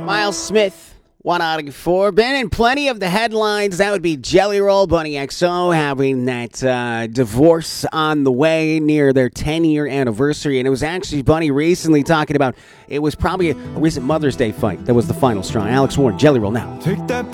Miles Smith, 1 out of 4. Been in plenty of the headlines. That would be Jelly Roll, Bunny XO having that divorce on the way near their 10-year anniversary. And it was actually Bunny recently talking about it was probably a recent Mother's Day fight that was the final straw. Alex Warren, Jelly Roll now. Take that